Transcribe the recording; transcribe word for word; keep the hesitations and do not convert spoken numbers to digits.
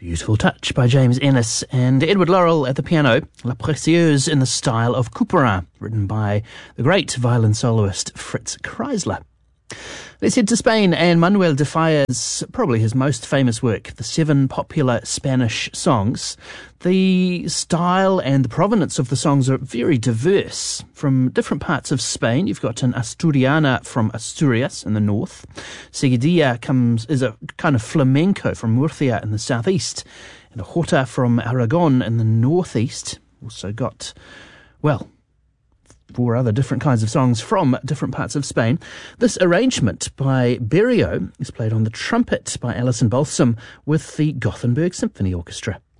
Beautiful touch by James Ennis and Edward Laurel at the piano. La Précieuse in the style of Couperin, written by the great violin soloist Fritz Kreisler. Let's head to Spain, and Manuel de Falla's probably his most famous work, the Seven Popular Spanish Songs. The style and the provenance of the songs are very diverse. From different parts of Spain, you've got an Asturiana from Asturias in the north. Seguidilla comes is a kind of flamenco from Murcia in the southeast, and a jota from Aragon in the northeast. Also got, well, four other different kinds of songs from different parts of Spain. This arrangement by Berrio is played on the trumpet by Alison Balsam with the Gothenburg Symphony Orchestra.